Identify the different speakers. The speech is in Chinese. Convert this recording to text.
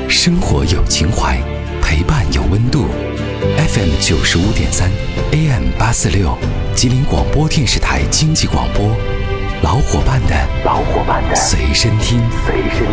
Speaker 1: 生活有情怀，陪伴有温度。FM 95.3 AM 846，吉林广播电视台经济广播，老伙伴的随身听。